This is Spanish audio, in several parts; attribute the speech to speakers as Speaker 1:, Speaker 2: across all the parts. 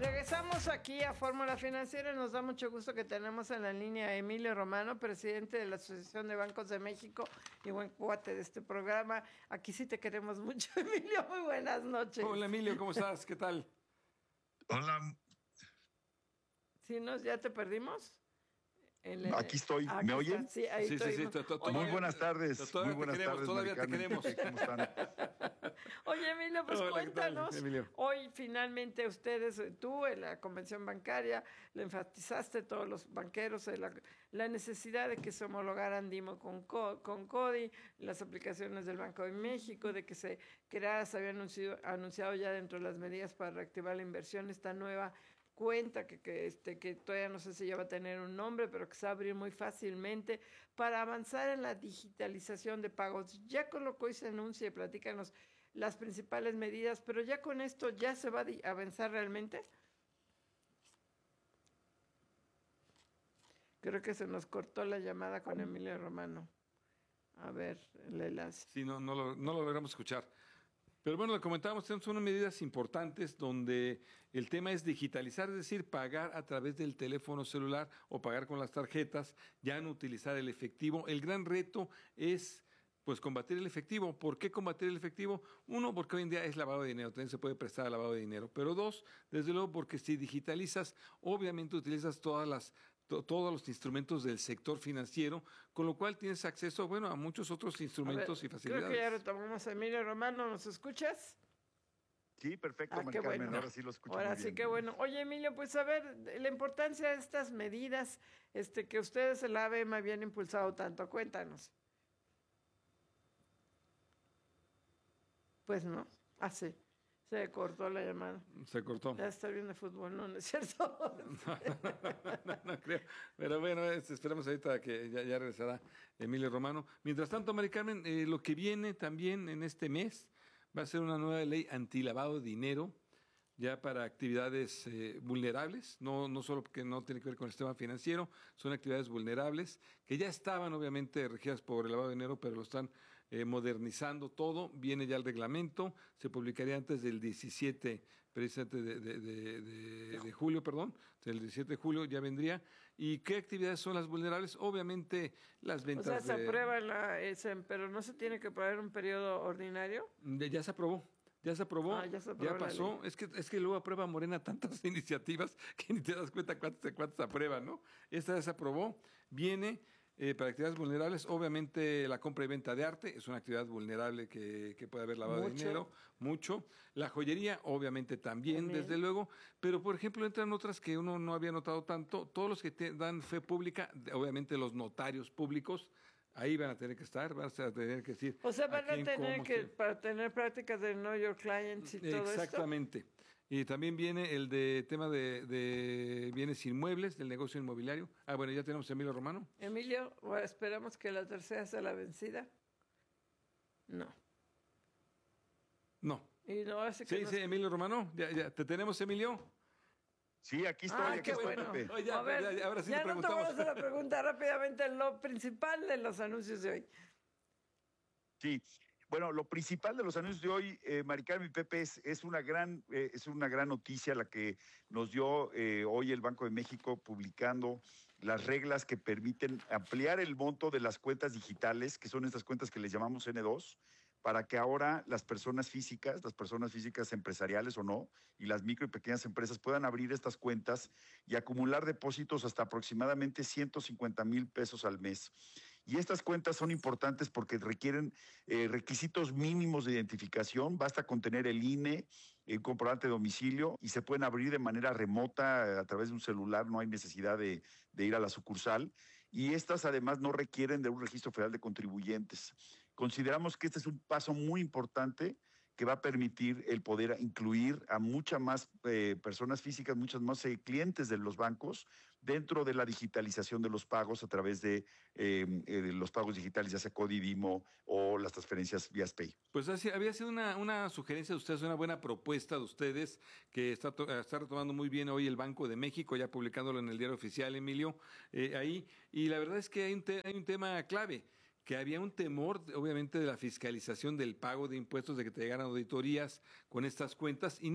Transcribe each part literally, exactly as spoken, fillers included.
Speaker 1: Regresamos aquí a Fórmula Financiera. Nos da mucho gusto que tenemos en la línea a Emilio Romano, presidente de la Asociación de Bancos de México y buen cuate de este programa. Aquí sí te queremos mucho, Emilio. Muy buenas noches.
Speaker 2: Hola, Emilio, ¿cómo estás? ¿Qué tal?
Speaker 3: Hola.
Speaker 1: ¿Sí nos ya te perdimos?
Speaker 3: El, aquí estoy.
Speaker 1: aquí
Speaker 3: ¿Me oyen?
Speaker 1: Sí, ahí
Speaker 2: sí,
Speaker 1: estoy.
Speaker 2: Sí, sí,
Speaker 1: Oye,
Speaker 3: muy buenas tardes.
Speaker 2: Muy
Speaker 3: buenas
Speaker 2: queremos,
Speaker 3: tardes.
Speaker 2: Todavía te queremos.
Speaker 3: ¿Cómo están?
Speaker 1: Oye, Emilio, pues
Speaker 2: Hola,
Speaker 1: cuéntanos.
Speaker 2: Emilio?
Speaker 1: Hoy finalmente ustedes, tú en la convención bancaria, le enfatizaste todos los banqueros la, la necesidad de que se homologaran DIMO con, con CODI, las aplicaciones del Banco de México, de que se creara, se había anunciado, anunciado ya dentro de las medidas para reactivar la inversión esta nueva cuenta que, que, este, que todavía no sé si ya va a tener un nombre, pero que se va a abrir muy fácilmente para avanzar en la digitalización de pagos. Ya colocó y se anuncia y platícanos las principales medidas, pero ya con esto ya se va a avanzar realmente. Creo que se nos cortó la llamada con Emilio Romano. A ver, el enlace.
Speaker 2: Sí, no, no, lo, no lo logramos escuchar. Pero bueno, lo comentábamos, son unas medidas importantes donde el tema es digitalizar, es decir, pagar a través del teléfono celular o pagar con las tarjetas, ya no utilizar el efectivo. El gran reto es pues combatir el efectivo. ¿Por qué combatir el efectivo? Uno, porque hoy en día es lavado de dinero, también se puede prestar al lavado de dinero. Pero dos, desde luego, porque si digitalizas, obviamente utilizas todas las todos los instrumentos del sector financiero, con lo cual tienes acceso, bueno, a muchos otros instrumentos
Speaker 1: ver,
Speaker 2: y facilidades.
Speaker 1: Creo que ya retomamos a Emilio Romano, ¿nos escuchas?
Speaker 3: Sí, perfecto,
Speaker 1: ah,
Speaker 3: Mari Carmen,
Speaker 1: bueno.
Speaker 3: ahora sí lo escucho
Speaker 1: Ahora
Speaker 3: muy
Speaker 1: sí
Speaker 3: bien.
Speaker 1: que bueno. Oye, Emilio, pues a ver, la importancia de estas medidas este, que ustedes en la A B M habían impulsado tanto, cuéntanos. Pues no, así. Ah, se cortó la llamada.
Speaker 2: Se cortó.
Speaker 1: Ya está viendo fútbol, no, no es cierto.
Speaker 2: no, no, no, no creo. Pero bueno, esperamos ahorita que ya, ya regresará Emilio Romano. Mientras tanto, Mari Carmen, eh, lo que viene también en este mes va a ser una nueva ley antilavado de dinero, ya para actividades eh, vulnerables, no, no solo porque no tiene que ver con el sistema financiero, son actividades vulnerables que ya estaban obviamente regidas por el lavado de dinero, pero lo están eh, modernizando todo. Viene ya el reglamento, se publicaría antes del diecisiete, precisamente de, de, de, de, de julio, perdón, del diecisiete de julio ya vendría. ¿Y qué actividades son las vulnerables? Obviamente las ventas.
Speaker 1: O sea, se
Speaker 2: de,
Speaker 1: aprueba, la, ese, pero no se tiene que aprobar un periodo ordinario.
Speaker 2: Ya se aprobó. Ya se aprobó,
Speaker 1: ah, ya, se aprobó
Speaker 2: ya pasó. Es que, es que luego aprueba Morena tantas iniciativas que ni te das cuenta cuántas, cuántas aprueban, ¿no? Esta ya se aprobó, viene eh, para actividades vulnerables. Obviamente la compra y venta de arte es una actividad vulnerable que, que puede haber lavado de dinero, mucho. La joyería, obviamente también, también, desde luego. Pero, por ejemplo, entran otras que uno no había notado tanto. Todos los que te dan fe pública, obviamente los notarios públicos, ahí van a tener que estar, van a tener que decir.
Speaker 1: O sea, van a,
Speaker 2: a
Speaker 1: tener que, para tener prácticas de Know Your Clients y todo esto.
Speaker 2: Exactamente. Y también viene el de tema de, de bienes inmuebles, del negocio inmobiliario. Ah, bueno, ya tenemos a Emilio Romano.
Speaker 1: Emilio, bueno, esperamos que la tercera sea la vencida. No.
Speaker 2: No.
Speaker 1: Y no, así que
Speaker 2: sí,
Speaker 1: no
Speaker 2: sí, Emilio Romano. Ya, ya, ¿te tenemos, Emilio?
Speaker 3: Sí, aquí estoy.
Speaker 1: Ah,
Speaker 3: aquí
Speaker 1: qué
Speaker 3: estoy,
Speaker 1: bueno.
Speaker 3: Pepe.
Speaker 2: Oh, ya,
Speaker 1: a ver,
Speaker 2: ya, ya, ahora sí
Speaker 1: ya
Speaker 2: te
Speaker 1: no
Speaker 2: preguntamos.
Speaker 1: te voy a hacer la pregunta rápidamente, lo principal de los anuncios de hoy.
Speaker 3: Sí, bueno, lo principal de los anuncios de hoy, eh, Mari Carmen y Pepe, es, es, una gran, eh, es una gran noticia la que nos dio eh, hoy el Banco de México publicando las reglas que permiten ampliar el monto de las cuentas digitales, que son estas cuentas que les llamamos ene dos, para que ahora las personas físicas, las personas físicas empresariales o no, y las micro y pequeñas empresas puedan abrir estas cuentas y acumular depósitos hasta aproximadamente ciento cincuenta mil pesos al mes. Y estas cuentas son importantes porque requieren eh, requisitos mínimos de identificación, basta con tener el I N E, el comprobante de domicilio, y se pueden abrir de manera remota a través de un celular, no hay necesidad de, de ir a la sucursal. Y estas además no requieren de un registro federal de contribuyentes. Consideramos que este es un paso muy importante que va a permitir el poder incluir a muchas más eh, personas físicas, muchas más eh, clientes de los bancos dentro de la digitalización de los pagos a través de eh, eh, los pagos digitales, ya sea CODI, DIMO o las transferencias vía Pay.
Speaker 2: Pues así, había sido una, una sugerencia de ustedes, una buena propuesta de ustedes que está, está retomando muy bien hoy el Banco de México, ya publicándolo en el Diario Oficial, Emilio, eh, ahí. Y la verdad es que hay un, te, hay un tema clave, que había un temor, obviamente, de la fiscalización del pago de impuestos, de que te llegaran auditorías con estas cuentas, y no,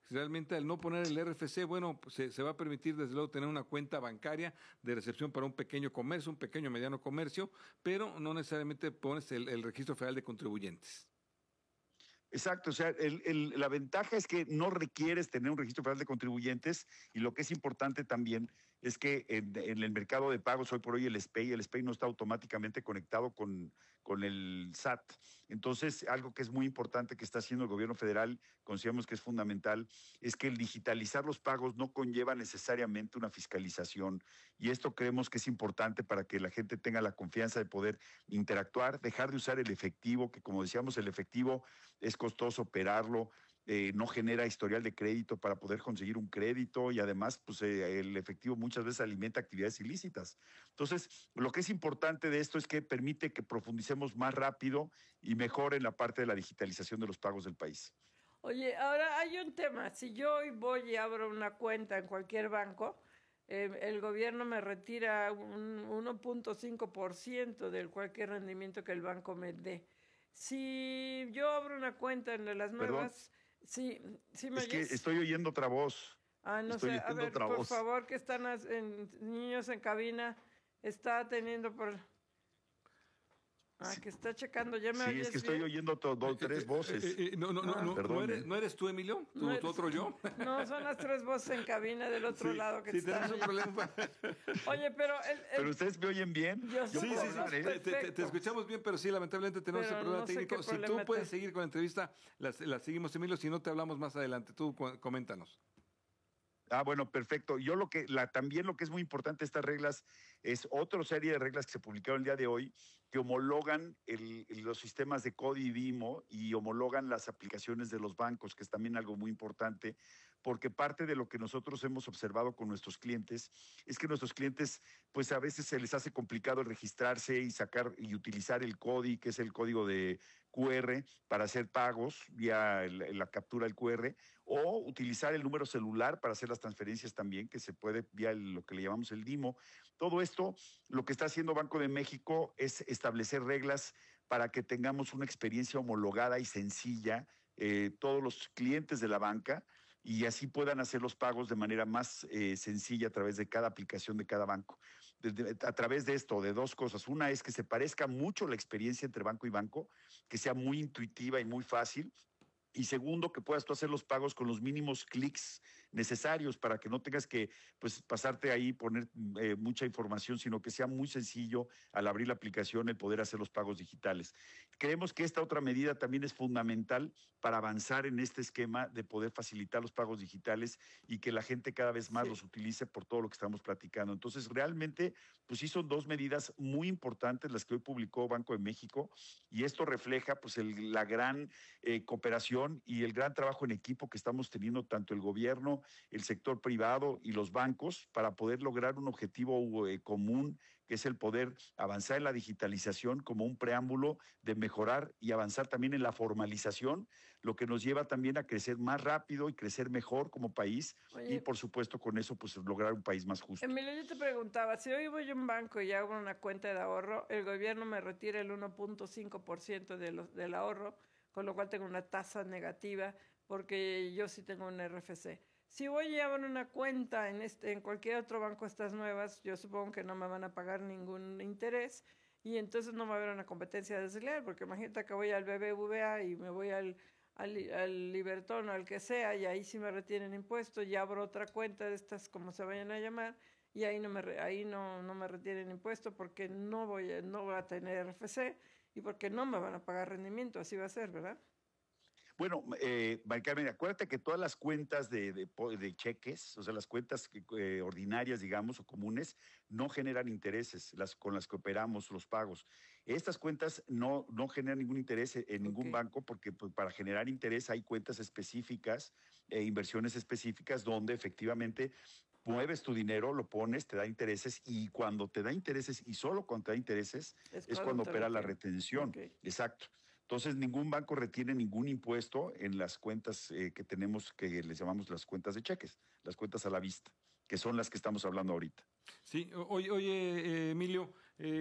Speaker 2: Realmente al no poner el R F C, bueno, pues se, se va a permitir desde luego tener una cuenta bancaria de recepción para un pequeño comercio, un pequeño mediano comercio, pero no necesariamente pones el, el registro federal de contribuyentes.
Speaker 3: Exacto, o sea, el, el, la ventaja es que no requieres tener un registro federal de contribuyentes y lo que es importante también es que en, en el mercado de pagos hoy por hoy el S P E I, el S P E I no está automáticamente conectado con, con el S A T. Entonces, algo que es muy importante que está haciendo el gobierno federal, consideramos que es fundamental, es que el digitalizar los pagos no conlleva necesariamente una fiscalización y esto creemos que es importante para que la gente tenga la confianza de poder interactuar, dejar de usar el efectivo, que como decíamos, el efectivo es costoso operarlo, eh, no genera historial de crédito para poder conseguir un crédito y además pues, eh, el efectivo muchas veces alimenta actividades ilícitas. Entonces, lo que es importante de esto es que permite que profundicemos más rápido y mejor en la parte de la digitalización de los pagos del país.
Speaker 1: Oye, ahora hay un tema. Si yo hoy voy y abro una cuenta en cualquier banco, eh, el gobierno me retira un uno punto cinco por ciento del cualquier rendimiento que el banco me dé. Si yo abro una cuenta en las nuevas, sí, sí me
Speaker 3: Es que
Speaker 1: oyes.
Speaker 3: estoy oyendo otra voz.
Speaker 1: Ah, no
Speaker 3: estoy
Speaker 1: sé, a
Speaker 3: oyendo
Speaker 1: ver,
Speaker 3: otra
Speaker 1: por
Speaker 3: voz.
Speaker 1: favor, que están as- en, niños en cabina, está teniendo por... Ah, que está checando, ¿ya me
Speaker 3: Sí,
Speaker 1: oyes
Speaker 3: es que estoy
Speaker 1: bien?
Speaker 3: oyendo to- do- tres voces.
Speaker 2: Eh, eh, no, no, no,
Speaker 1: Ah.
Speaker 2: no,
Speaker 3: Perdón,
Speaker 2: ¿no, eres,
Speaker 3: eh.
Speaker 2: ¿no eres tú, Emilio? ¿Tu,
Speaker 1: No
Speaker 2: tu
Speaker 1: eres-
Speaker 2: otro yo?
Speaker 1: No, son las tres voces en cabina del otro
Speaker 2: Sí,
Speaker 1: lado que
Speaker 2: sí,
Speaker 1: están
Speaker 2: tenemos un
Speaker 1: oyendo.
Speaker 2: problema.
Speaker 1: Oye, pero... El, el-
Speaker 3: ¿Pero ustedes me oyen bien?
Speaker 1: Yo
Speaker 2: Sí,
Speaker 1: sí,
Speaker 2: sí,
Speaker 1: puedo
Speaker 2: sí,
Speaker 1: hablar, ¿eh?
Speaker 2: te, te- te- te
Speaker 1: Perfecto.
Speaker 2: escuchamos bien, pero sí, lamentablemente tenemos
Speaker 1: Pero
Speaker 2: ese problema
Speaker 1: no sé qué
Speaker 2: técnico. Si tú
Speaker 1: problema
Speaker 2: puedes
Speaker 1: te-
Speaker 2: seguir con la entrevista, la, la seguimos, Emilio, si no te hablamos más adelante. Tú cu- coméntanos.
Speaker 3: Ah, bueno, perfecto. Yo lo que, la, también lo que es muy importante de estas reglas es otra serie de reglas que se publicaron el día de hoy que homologan el, los sistemas de C O D I y BIMO y homologan las aplicaciones de los bancos, que es también algo muy importante, porque parte de lo que nosotros hemos observado con nuestros clientes es que nuestros clientes, pues a veces se les hace complicado registrarse y sacar y utilizar el C O D I, que es el código de Q R, para hacer pagos vía el, la captura del Q R, o utilizar el número celular para hacer las transferencias también, que se puede vía el, lo que le llamamos el DIMO. Todo esto, lo que está haciendo Banco de México es establecer reglas para que tengamos una experiencia homologada y sencilla, eh, todos los clientes de la banca, y así puedan hacer los pagos de manera más eh, sencilla a través de cada aplicación de cada banco. Desde, a través de esto, de dos cosas. Una es que se parezca mucho la experiencia entre banco y banco, que sea muy intuitiva y muy fácil. Y segundo, que puedas tú hacer los pagos con los mínimos clics necesarios para que no tengas que pues, pasarte ahí, poner eh, mucha información, sino que sea muy sencillo al abrir la aplicación el poder hacer los pagos digitales. Creemos que esta otra medida también es fundamental para avanzar en este esquema de poder facilitar los pagos digitales y que la gente cada vez más
Speaker 1: Sí.
Speaker 3: los utilice por todo lo que estamos platicando. Entonces, realmente, pues sí son dos medidas muy importantes las que hoy publicó Banco de México y esto refleja pues el, la gran eh, cooperación y el gran trabajo en equipo que estamos teniendo tanto el gobierno, el sector privado y los bancos para poder lograr un objetivo eh, común, que es el poder avanzar en la digitalización como un preámbulo de mejorar y avanzar también en la formalización, lo que nos lleva también a crecer más rápido y crecer mejor como país.
Speaker 1: Oye,
Speaker 3: Y por supuesto con eso pues lograr un país más justo.
Speaker 1: Emilio, yo te preguntaba, si hoy voy a un banco y hago una cuenta de ahorro, el gobierno me retira el uno punto cinco por ciento de los, del ahorro, con lo cual tengo una tasa negativa porque yo sí tengo un R F C. Si voy y abro una cuenta en, este, en cualquier otro banco estas nuevas, yo supongo que no me van a pagar ningún interés y entonces no va a haber una competencia desleal, porque imagínate que voy al B B V A y me voy al, al, al Libertón o al que sea y ahí sí me retienen impuestos y abro otra cuenta de estas como se vayan a llamar y ahí no me, ahí no, no me retienen impuestos porque no voy, a, no voy a tener R F C y porque no me van a pagar rendimiento, así va a ser, ¿verdad?
Speaker 3: Bueno, eh, Mari Carmen, acuérdate que todas las cuentas de, de, de cheques, o sea, las cuentas eh, ordinarias, digamos, o comunes, no generan intereses, las con las que operamos los pagos. Estas cuentas no, no generan ningún interés en ningún
Speaker 1: Ok.
Speaker 3: banco porque pues, para generar interés hay cuentas específicas e inversiones específicas donde efectivamente mueves tu dinero, lo pones, te da intereses y cuando te da intereses y solo cuando te da intereses
Speaker 1: Es
Speaker 3: es cuando
Speaker 1: te
Speaker 3: opera la
Speaker 1: retienen.
Speaker 3: retención.
Speaker 1: Ok.
Speaker 3: Exacto. Entonces, ningún banco retiene ningún impuesto en las cuentas eh, que tenemos, que les llamamos las cuentas de cheques, las cuentas a la vista, que son las que estamos hablando ahorita.
Speaker 2: Sí, o- oye, oye eh, Emilio, eh,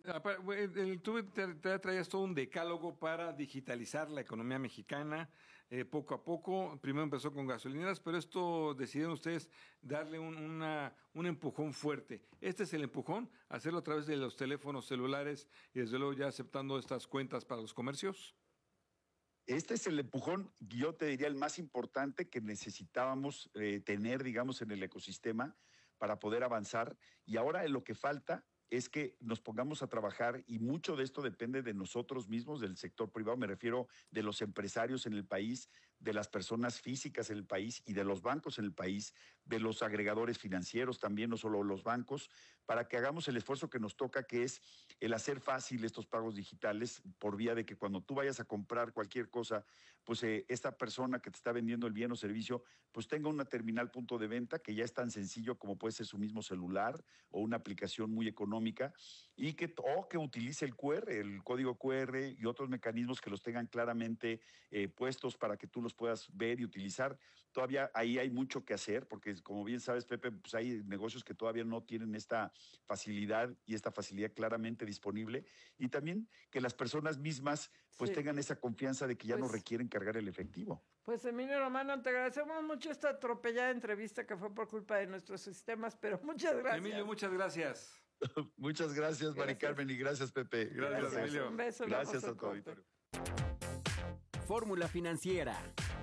Speaker 2: Tú traías todo un decálogo para digitalizar la economía mexicana, eh, poco a poco. Primero empezó con gasolineras, pero esto decidieron ustedes darle un, una, un empujón fuerte. Este es el empujón, hacerlo a través de los teléfonos celulares y desde luego ya aceptando estas cuentas para los comercios.
Speaker 3: Este es el empujón, yo te diría, el más importante que necesitábamos eh, tener, digamos, en el ecosistema para poder avanzar. Y ahora lo que falta es que nos pongamos a trabajar, y mucho de esto depende de nosotros mismos, del sector privado, me refiero de los empresarios en el país, de las personas físicas en el país y de los bancos en el país, de los agregadores financieros también, no solo los bancos, para que hagamos el esfuerzo que nos toca, que es el hacer fácil estos pagos digitales por vía de que cuando tú vayas a comprar cualquier cosa, pues eh, esta persona que te está vendiendo el bien o servicio, pues tenga una terminal punto de venta que ya es tan sencillo como puede ser su mismo celular o una aplicación muy económica, y que, o que utilice el Q R, el código Q R y otros mecanismos que los tengan claramente eh, puestos para que tú los puedas ver y utilizar. Todavía ahí hay mucho que hacer, porque como bien sabes, Pepe, pues hay negocios que todavía no tienen esta facilidad y esta facilidad claramente disponible, y también que las personas mismas pues sí. tengan esa confianza de que ya pues, no requieren cargar el efectivo.
Speaker 1: Pues Emilio Romano, te agradecemos mucho esta atropellada entrevista que fue por culpa de nuestros sistemas, pero muchas gracias.
Speaker 2: Emilio, muchas gracias.
Speaker 3: Muchas gracias, Mari Carmen, y gracias, Pepe.
Speaker 2: Gracias, gracias Emilio.
Speaker 1: Un beso.
Speaker 3: Gracias a tu auditorio.
Speaker 4: Fórmula Financiera.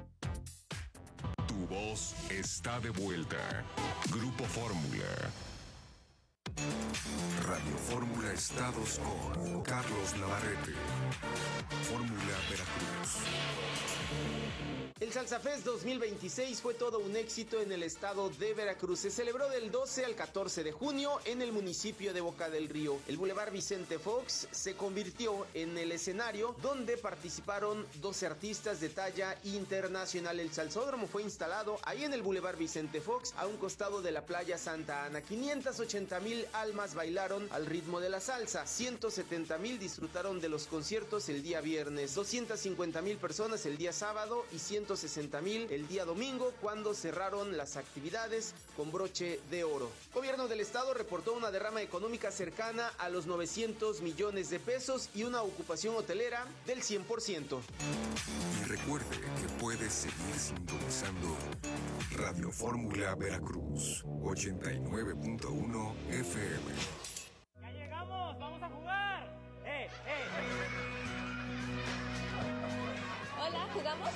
Speaker 5: Tu voz está de vuelta. Grupo Fórmula. Radio Fórmula Estados con Carlos Navarrete. Fórmula Veracruz.
Speaker 6: El Salsa Fest dos mil veintiséis fue todo un éxito en el estado de Veracruz. Se celebró del doce al catorce de junio en el municipio de Boca del Río. El Boulevard Vicente Fox se convirtió en el escenario donde participaron doce artistas de talla internacional. El salsódromo fue instalado ahí en el Boulevard Vicente Fox, a un costado de la playa Santa Ana. quinientas ochenta mil almas bailaron al ritmo de la salsa. ciento setenta mil disfrutaron de los conciertos el día viernes. doscientas cincuenta mil personas el día sábado y ciento sesenta mil el día domingo, cuando cerraron las actividades con broche de oro. Gobierno del estado reportó una derrama económica cercana a los novecientos millones de pesos y una ocupación hotelera del cien por ciento.
Speaker 5: Y recuerde que puedes seguir sintonizando Radio Fórmula Veracruz ochenta y nueve punto uno F M.
Speaker 7: ¡Ya llegamos! ¡Vamos a jugar! ¡Eh, eh, eh!
Speaker 8: Hola, ¿jugamos?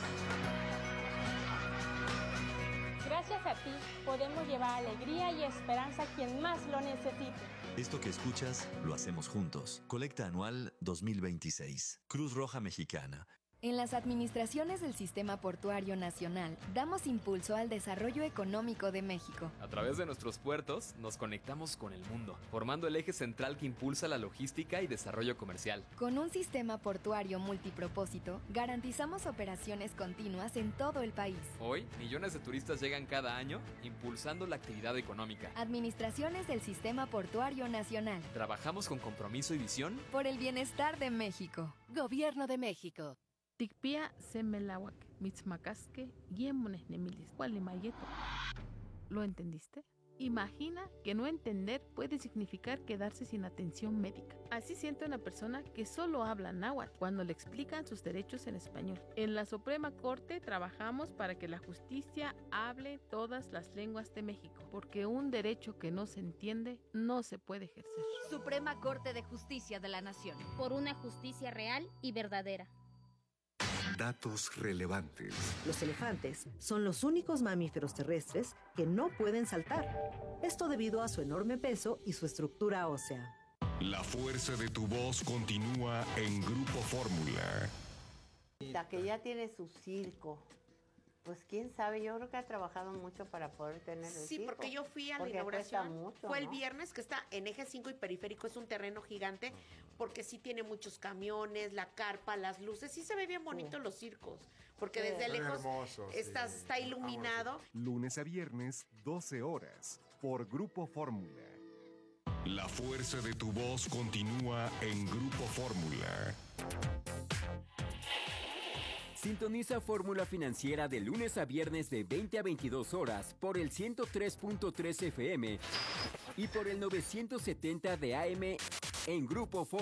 Speaker 8: Gracias a ti, podemos llevar alegría y esperanza a quien más lo necesite.
Speaker 9: Esto que escuchas, lo hacemos juntos. Colecta Anual dos mil veintiséis. Cruz Roja Mexicana.
Speaker 10: En las administraciones del Sistema Portuario Nacional, damos impulso al desarrollo económico de México.
Speaker 11: A través de nuestros puertos, nos conectamos con el mundo, formando el eje central que impulsa la logística y desarrollo comercial.
Speaker 10: Con un sistema portuario multipropósito, garantizamos operaciones continuas en todo el país.
Speaker 11: Hoy, millones de turistas llegan cada año, impulsando la actividad económica.
Speaker 10: Administraciones del Sistema Portuario Nacional.
Speaker 11: Trabajamos con compromiso y visión
Speaker 10: por el bienestar de México.
Speaker 12: Gobierno de México.
Speaker 13: Tikpia semelawak, mitzmacasque, yemones nemilis, mayeto. ¿Lo entendiste? Imagina que no entender puede significar quedarse sin atención médica. Así siente una persona que solo habla náhuatl cuando le explican sus derechos en español. En la Suprema Corte trabajamos para que la justicia hable todas las lenguas de México, porque un derecho que no se entiende no se puede ejercer.
Speaker 12: Suprema Corte de Justicia de la Nación.
Speaker 14: Por una justicia real y verdadera.
Speaker 5: Datos relevantes.
Speaker 15: Los elefantes son los únicos mamíferos terrestres que no pueden saltar. Esto debido a su enorme peso y su estructura ósea.
Speaker 5: La fuerza de tu voz continúa en Grupo Fórmula.
Speaker 16: La que ya tiene su circo. Pues quién sabe, yo creo que ha trabajado mucho para poder tener el
Speaker 17: Sí,
Speaker 16: circo,
Speaker 17: porque yo fui a la
Speaker 16: porque
Speaker 17: inauguración,
Speaker 16: mucho,
Speaker 17: fue
Speaker 16: ¿no?
Speaker 17: el viernes, que está en Eje cinco y Periférico, es un terreno gigante, porque sí tiene muchos camiones, la carpa, las luces, sí se ve bien bonito sí. los circos, porque sí. desde lejos hermoso, está, sí. está iluminado.
Speaker 5: Lunes a viernes, doce horas, por Grupo Fórmula. La fuerza de tu voz continúa en Grupo Fórmula.
Speaker 4: Sintoniza Fórmula Financiera de lunes a viernes de veinte a veintidós horas por el ciento tres punto tres F M y por el novecientos setenta de A M En Grupo Fórmula.